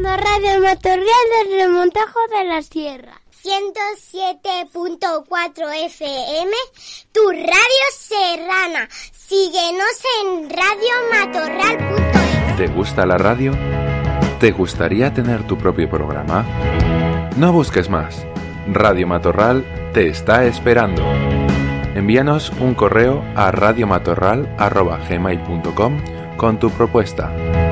escuchando Radio Matorral del Remontajo de la Sierra. 107.4 FM, tu radio serrana. Síguenos en radiomatorral.es. ¿Te gusta la radio? ¿Te gustaría tener tu propio programa? No busques más. Radio Matorral te está esperando. Envíanos un correo a radiomatorral@gmail.com con tu propuesta.